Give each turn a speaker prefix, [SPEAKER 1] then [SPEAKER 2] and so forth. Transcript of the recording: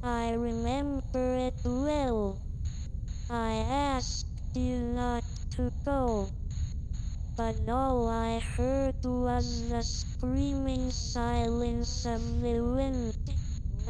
[SPEAKER 1] I remember it well. I asked you not to go, but all I heard was the screaming silence of the wind.